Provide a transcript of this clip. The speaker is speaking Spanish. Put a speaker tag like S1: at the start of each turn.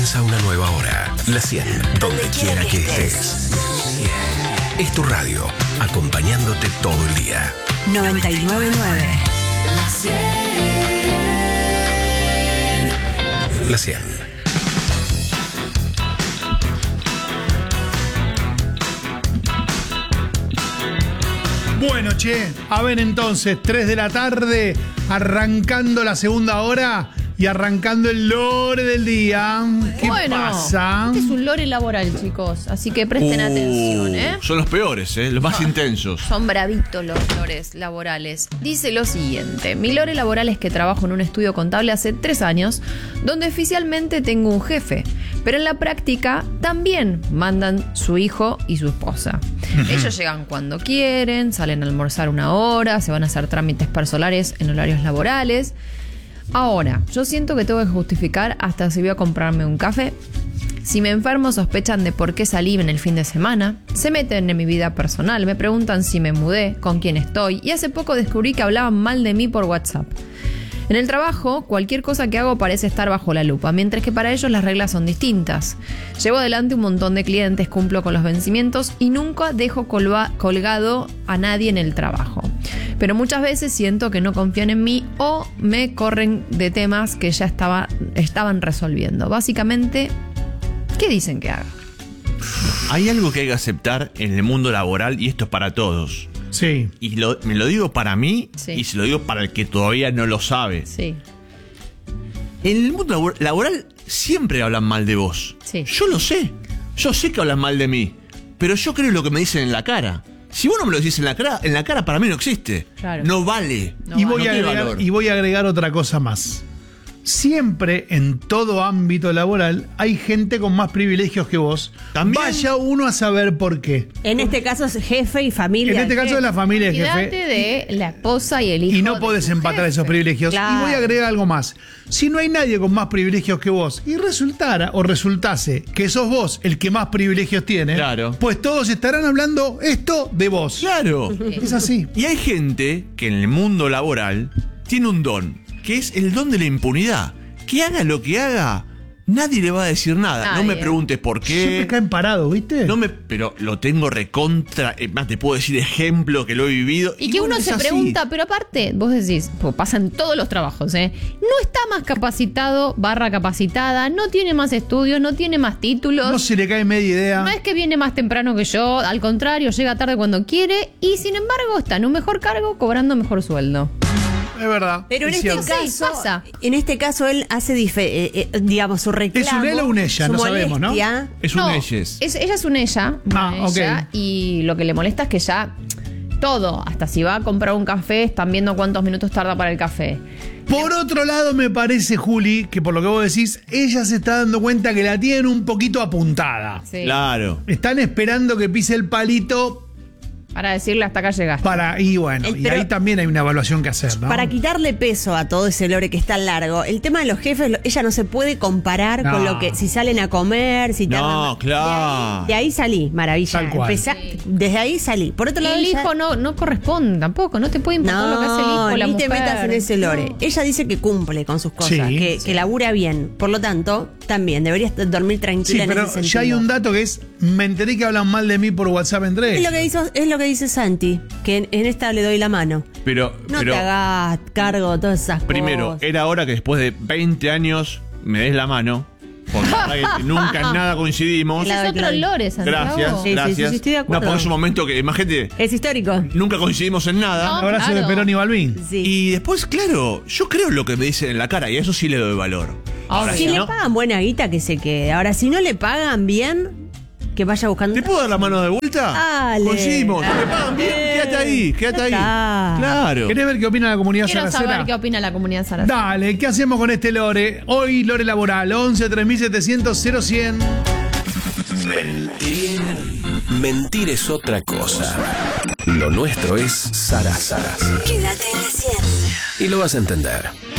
S1: Comienza una nueva hora. La 100, donde quiera que estés. Es tu radio, acompañándote todo el día.
S2: 99.9.
S1: La 100.
S3: Bueno, che, a ver entonces, 3 de la tarde, arrancando la segunda hora y arrancando el lore del día. ¿Qué pasa?
S4: Este es un lore laboral, chicos, así que presten atención, ¿eh?
S5: Son los peores, los más intensos.
S4: Son bravitos los lores laborales. Dice lo siguiente: mi lore laboral es que trabajo en un estudio contable hace 3 años, donde oficialmente tengo un jefe, pero en la práctica también mandan su hijo y su esposa. Ellos llegan cuando quieren, salen a almorzar 1 hora, se van a hacer trámites personales en horarios laborales. Ahora, yo siento que tengo que justificar hasta si voy a comprarme un café. Si me enfermo, sospechan de por qué salí en el fin de semana. Se meten en mi vida personal, me preguntan si me mudé, con quién estoy. Y hace poco descubrí que hablaban mal de mí por WhatsApp. En el trabajo, cualquier cosa que hago parece estar bajo la lupa, mientras que para ellos las reglas son distintas. Llevo adelante un montón de clientes, cumplo con los vencimientos y nunca dejo colgado a nadie en el trabajo. Pero muchas veces siento que no confían en mí o me corren de temas que ya estaban resolviendo. Básicamente, ¿qué dicen que haga?
S5: Hay algo que hay que aceptar en el mundo laboral y esto es para todos.
S3: Sí.
S5: Y me lo digo para mí,
S4: sí,
S5: y se lo digo para el que todavía no lo sabe.
S4: Sí.
S5: En el mundo laboral siempre hablan mal de vos.
S4: Sí.
S5: Yo lo sé. Yo sé que hablan mal de mí. Pero yo creo lo que me dicen en la cara. Si vos no me lo decís en la cara para mí no existe.
S4: Claro.
S5: No vale.
S4: No
S3: y,
S4: vale.
S3: voy a agregar otra cosa más. Siempre, en todo ámbito laboral, hay gente con más privilegios que vos.
S5: ¿También?
S3: Vaya uno a saber por qué.
S2: En este caso es jefe y familia.
S3: En este caso es la familia del
S4: Cuídate
S3: jefe.
S4: de la esposa y el hijo.
S3: Y no podés empatar esos privilegios.
S2: Claro.
S3: Y voy a agregar algo más. Si no hay nadie con más privilegios que vos y resultase que sos vos el que más privilegios tiene,
S5: Claro.
S3: pues todos estarán hablando esto de vos.
S5: Claro.
S3: Es así.
S5: Y hay gente que en el mundo laboral tiene un don, que es el don de la impunidad. Que haga lo que haga, nadie le va a decir nada.
S4: Nadie.
S5: No me preguntes por
S3: Siempre
S5: qué.
S3: caen parados, ¿viste?
S5: Pero lo tengo recontra. Más te puedo decir ejemplo que lo he vivido.
S4: Y que
S5: bueno,
S4: uno
S5: es
S4: se
S5: así.
S4: pregunta, pero aparte, vos decís, pues pasa en todos los trabajos, ¿no está más capacitado, capacitada, no tiene más estudios, no tiene más títulos?
S3: No se le cae media idea.
S4: No es que viene más temprano que yo, al contrario, llega tarde cuando quiere y sin embargo está en un mejor cargo cobrando mejor sueldo.
S3: Es verdad.
S2: Pero en
S3: es
S2: este
S3: cierto.
S2: caso,
S4: pasa.
S2: Él hace digamos su reclamo.
S3: ¿Es un él o un ella?
S2: su
S3: No sabemos, ¿no?
S2: molestia.
S5: Es un
S4: No,
S5: ellos.
S4: ella es un ella.
S3: Ah,
S4: ella,
S3: ok.
S4: y lo que le molesta es que ya todo, hasta si va a comprar un café, están viendo cuántos minutos tarda para el café.
S3: Por otro lado, me parece, Juli, que por lo que vos decís, ella se está dando cuenta que la tienen un poquito apuntada.
S4: Sí.
S5: Claro.
S3: Están esperando que pise el palito
S4: Para decirle hasta acá llegaste.
S3: y bueno, y
S2: Pero-
S3: ahí también hay una evaluación que hacer, ¿no?
S2: Para quitarle peso a todo ese lore que es tan largo, el tema de los jefes, ella no se puede comparar
S3: No.
S2: con lo que, si salen a comer, si
S5: No,
S2: tardan-
S5: claro.
S2: De ahí salí, maravilla.
S3: Tal cual.
S2: Desde ahí salí. Por otro lado,
S4: El
S2: ella-
S4: hijo no corresponde tampoco, no te puede importar lo que hace el hijo o la
S2: ni
S4: mujer.
S2: te metas en ese lore.
S4: No.
S2: Ella dice que cumple con sus cosas,
S3: Sí.
S2: que labura bien. Por lo tanto, también deberías dormir
S3: Sí,
S2: tranquila en
S3: pero
S2: ese sentido.
S3: ya hay un dato que es, me enteré que hablan mal de mí por WhatsApp entre ellos.
S2: Es lo que dice Santi, que en esta le doy la mano.
S5: Pero
S2: No te hagas cargo de todas esas
S5: primero,
S2: cosas.
S5: era hora que después de 20 años me des la mano. Porque la verdad que nunca en nada coincidimos.
S4: Ese es otro lore, Santiago.
S5: Gracias,
S2: Sí, sí,
S5: gracias.
S2: sí, estoy de acuerdo.
S5: No, porque es un momento que, imagínate,
S2: Es histórico.
S5: nunca coincidimos en nada.
S4: No.
S3: Un abrazo
S4: Claro.
S3: de Perón y Balbín.
S2: Sí.
S5: Y después, claro, yo creo lo que me dicen en la cara y a eso sí le doy valor. Ahora,
S4: Obvio.
S2: Si
S5: si
S2: le
S5: no,
S2: pagan buena guita, que se quede. Ahora, si no le pagan bien, que vaya buscando.
S5: ¿te puedo dar la mano de vuelta?
S2: Dale.
S5: Coincidimos. Si te pagan bien, quédate ahí, quédate ahí.
S2: está.
S5: Claro.
S3: ¿Querés ver qué opina la comunidad
S4: Quiero
S3: saracena?
S4: saber qué opina la comunidad saracena.
S3: Dale, ¿qué hacemos con este lore? Hoy lore laboral, 11 3700 0100.
S1: Mentir es otra cosa. Lo nuestro es zarazaras.
S2: Quédate en la 100.
S1: Y lo vas a entender.